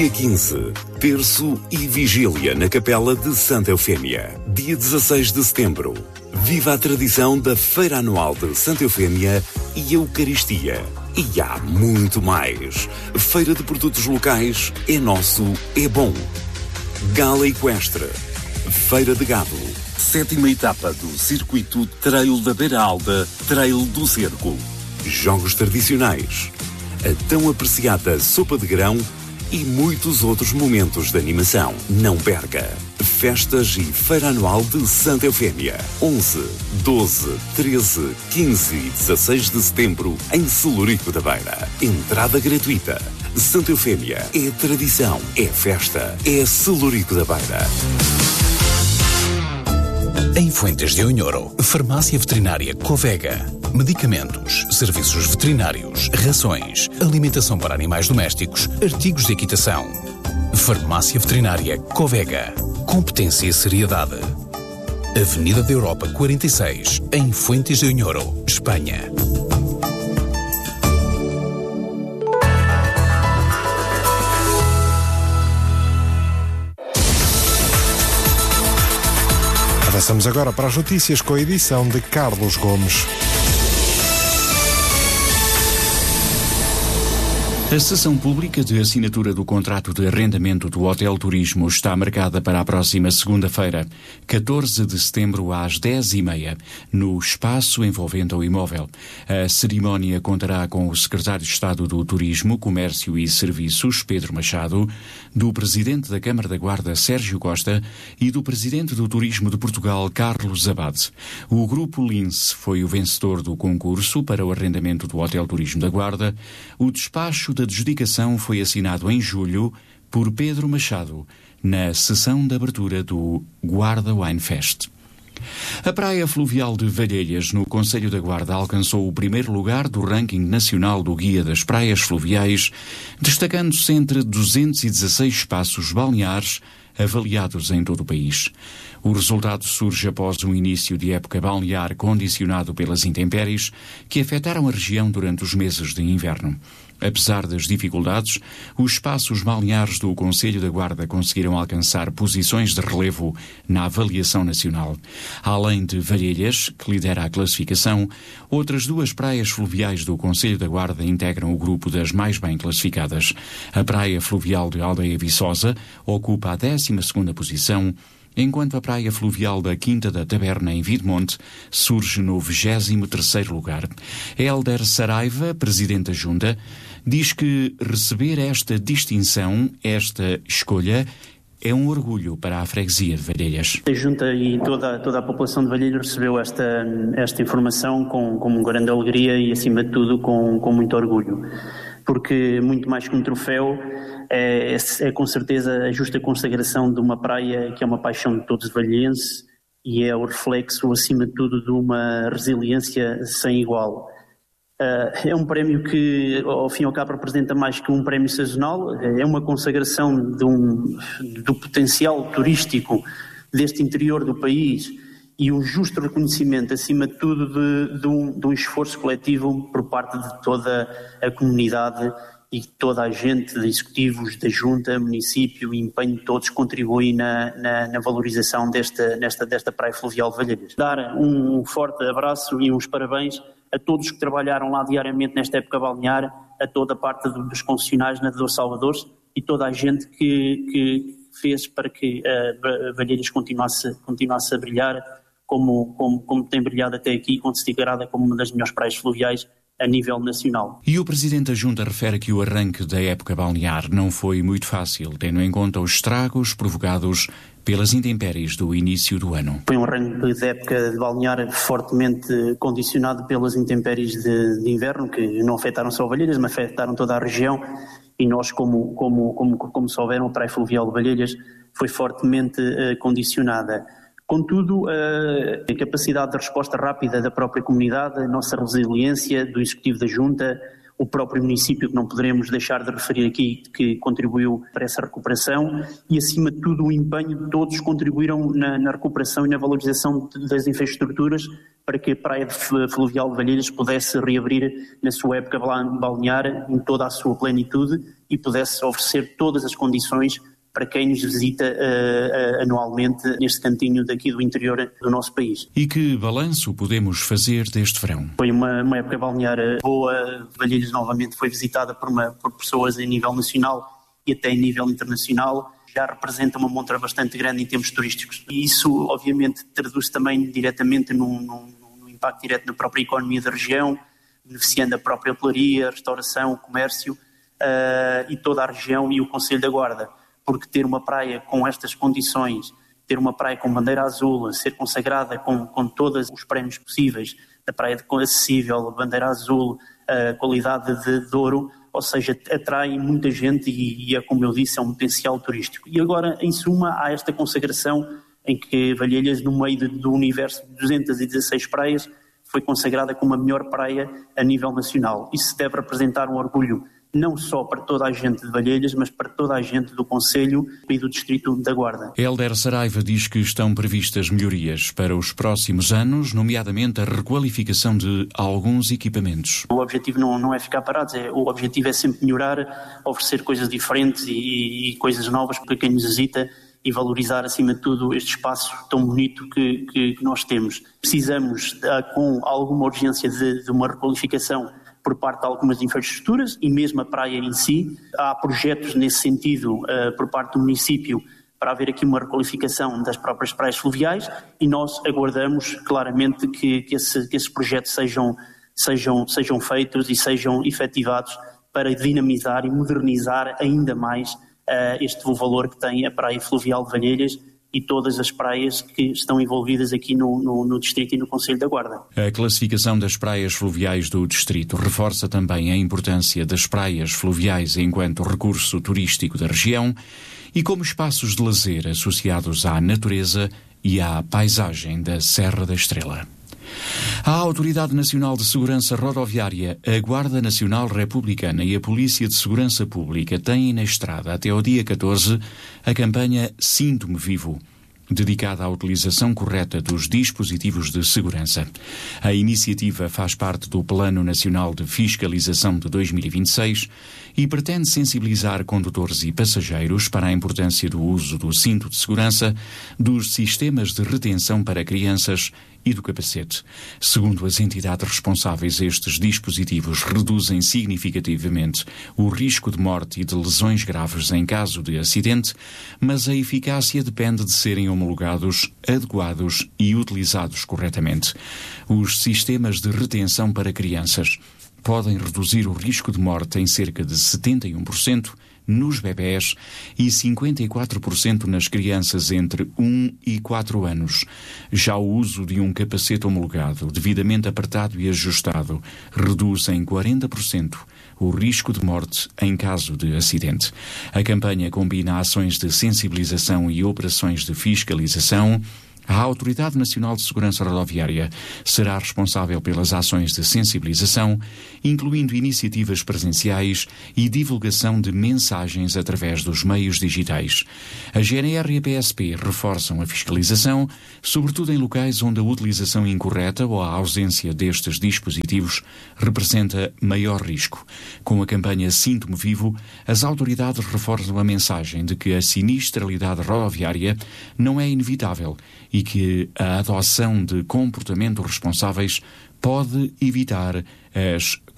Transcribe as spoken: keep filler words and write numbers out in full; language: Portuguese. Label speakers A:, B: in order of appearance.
A: Dia quinze, terço e vigília na Capela de Santa Eufémia. Dia dezasseis de setembro, viva a tradição da Feira Anual de Santa Eufémia e Eucaristia. E há muito mais. Feira de produtos locais é nosso, é bom. Gala Equestre, Feira de Gado, sétima etapa do Circuito Trail da Beira Alta, Trail do Cerco. Jogos tradicionais, a tão apreciada sopa de grão e muitos outros momentos de animação. Não perca! Festas e Feira Anual de Santa Eufémia. onze, doze, treze, quinze e dezasseis de setembro em Celurico da Beira. Entrada gratuita. Santa Eufémia é tradição, é festa, é Celurico da Beira.
B: Em Fuentes de Onhoro, Farmácia Veterinária Covega. Medicamentos, serviços veterinários, rações, alimentação para animais domésticos, artigos de equitação. Farmácia Veterinária Covega. Competência e seriedade. Avenida da Europa quarenta e seis, em Fuentes de Onhoro, Espanha.
C: Avançamos agora para as notícias com a edição de Carlos Gomes.
D: A sessão pública de assinatura do contrato de arrendamento do Hotel Turismo está marcada para a próxima segunda-feira, catorze de setembro, às dez e meia, no espaço envolvente ao imóvel. A cerimónia contará com o secretário de Estado do Turismo, Comércio e Serviços, Pedro Machado, do presidente da Câmara da Guarda, Sérgio Costa, e do presidente do Turismo de Portugal, Carlos Abade. O Grupo Lince foi o vencedor do concurso para o arrendamento do Hotel Turismo da Guarda. O despacho da adjudicação foi assinado em julho por Pedro Machado, na sessão de abertura do Guarda Wine Fest. A praia fluvial de Valhelhas, no concelho da Guarda, alcançou o primeiro lugar do ranking nacional do Guia das Praias Fluviais, destacando-se entre duzentos e dezasseis espaços balneares avaliados em todo o país. O resultado surge após um início de época balnear condicionado pelas intempéries que afetaram a região durante os meses de inverno. Apesar das dificuldades, os espaços balneares do Concelho da Guarda conseguiram alcançar posições de relevo na avaliação nacional. Além de Valhelhas, que lidera a classificação, outras duas praias fluviais do Concelho da Guarda integram o grupo das mais bem classificadas. A praia fluvial de Aldeia Viçosa ocupa a décima segunda posição, enquanto a praia fluvial da Quinta da Taberna, em Videmonte, surge no vigésimo terceiro lugar. Hélder Saraiva, presidente da Junta, diz que receber esta distinção, esta escolha, é um orgulho para a freguesia de Valhelhas.
E: A Junta e toda, toda a população de Valhelhas recebeu esta, esta informação com, com grande alegria e, acima de tudo, com, com muito orgulho. Porque, muito mais que um troféu, é, é, é com certeza a justa consagração de uma praia que é uma paixão de todos os valhelhenses e é o reflexo, acima de tudo, de uma resiliência sem igual. Uh, é um prémio que, ao fim e ao cabo, representa mais que um prémio sazonal, é uma consagração de um, do potencial turístico deste interior do país e um justo reconhecimento, acima de tudo, de, de, um, de um esforço coletivo por parte de toda a comunidade e toda a gente, de executivos, da Junta, município e empenho de todos contribuem na, na, na valorização desta, nesta, desta praia fluvial de Valhelhas. Dar um forte abraço e uns parabéns a todos que trabalharam lá diariamente nesta época balnear, a toda a parte dos concessionários na Dor Salvadores e toda a gente que, que fez para que a Valhelhas continuasse, continuasse a brilhar como, como, como tem brilhado até aqui, considerada como uma das melhores praias fluviais a nível nacional.
D: E o Presidente da Junta refere que o arranque da época balnear não foi muito fácil, tendo em conta os estragos provocados pelas intempéries do início do ano.
E: Foi um arranque de época de balnear fortemente condicionado pelas intempéries de, de inverno, que não afetaram só Valhelhas, mas afetaram toda a região, e nós, como, como, como, como souberam, a praia fluvial de Valhelhas foi fortemente uh, condicionada. Contudo, a capacidade de resposta rápida da própria comunidade, a nossa resiliência do Executivo da Junta, o próprio município, que não poderemos deixar de referir aqui, que contribuiu para essa recuperação, e acima de tudo o empenho de todos contribuíram na, na recuperação e na valorização das infraestruturas para que a Praia Fluvial de Valhelhas pudesse reabrir na sua época balnear em toda a sua plenitude e pudesse oferecer todas as condições para quem nos visita uh, uh, anualmente neste cantinho daqui do interior do nosso país.
D: E que balanço podemos fazer deste verão?
E: Foi uma, uma época balnear boa. Valhelhas novamente foi visitada por, uma, por pessoas em nível nacional e até em nível internacional. Já representa uma montra bastante grande em termos turísticos. E isso, obviamente, traduz também diretamente num, num, num impacto direto na própria economia da região, beneficiando a própria hotelaria, a restauração, o comércio uh, e toda a região e o Concelho da Guarda. Porque ter uma praia com estas condições, ter uma praia com bandeira azul, ser consagrada com, com todos os prémios possíveis, da praia de acessível, bandeira azul, a qualidade de, de ouro, ou seja, atrai muita gente e, e é, como eu disse, é um potencial turístico. E agora, em suma, há esta consagração em que Valhelhas, no meio de, do universo de duzentas e dezasseis praias, foi consagrada como a melhor praia a nível nacional. Isso deve representar um orgulho não só para toda a gente de Valhelhas, mas para toda a gente do Concelho e do Distrito da Guarda.
D: Hélder Saraiva diz que estão previstas melhorias para os próximos anos, nomeadamente a requalificação de alguns equipamentos.
E: O objetivo não, não é ficar parados, é, o objetivo é sempre melhorar, oferecer coisas diferentes e, e coisas novas para quem nos visita e valorizar, acima de tudo, este espaço tão bonito que, que, que nós temos. Precisamos, com alguma urgência, de, de uma requalificação por parte de algumas infraestruturas e mesmo a praia em si. Há projetos nesse sentido uh, por parte do município para haver aqui uma requalificação das próprias praias fluviais e nós aguardamos claramente que, que, esse, que esses projetos sejam, sejam, sejam feitos e sejam efetivados para dinamizar e modernizar ainda mais uh, este valor que tem a praia fluvial de Valhelhas e todas as praias que estão envolvidas aqui no, no, no Distrito e no Concelho da Guarda.
D: A classificação das praias fluviais do Distrito reforça também a importância das praias fluviais enquanto recurso turístico da região e como espaços de lazer associados à natureza e à paisagem da Serra da Estrela. A Autoridade Nacional de Segurança Rodoviária, a Guarda Nacional Republicana e a Polícia de Segurança Pública têm na estrada até ao dia catorze a campanha Sinto-me Vivo, dedicada à utilização correta dos dispositivos de segurança. A iniciativa faz parte do Plano Nacional de Fiscalização de dois mil e vinte e seis e pretende sensibilizar condutores e passageiros para a importância do uso do cinto de segurança, dos sistemas de retenção para crianças e do capacete. Segundo as entidades responsáveis, estes dispositivos reduzem significativamente o risco de morte e de lesões graves em caso de acidente, mas a eficácia depende de serem homologados, adequados e utilizados corretamente. Os sistemas de retenção para crianças podem reduzir o risco de morte em cerca de setenta e um por cento nos bebés e cinquenta e quatro por cento nas crianças entre um e quatro anos. Já o uso de um capacete homologado, devidamente apertado e ajustado, reduz em quarenta por cento o risco de morte em caso de acidente. A campanha combina ações de sensibilização e operações de fiscalização. A Autoridade Nacional de Segurança Rodoviária será responsável pelas ações de sensibilização, incluindo iniciativas presenciais e divulgação de mensagens através dos meios digitais. A G N R e a P S P reforçam a fiscalização, sobretudo em locais onde a utilização incorreta ou a ausência destes dispositivos representa maior risco. Com a campanha Sinto-me Vivo, as autoridades reforçam a mensagem de que a sinistralidade rodoviária não é inevitável e que a adoção de comportamentos responsáveis pode evitar as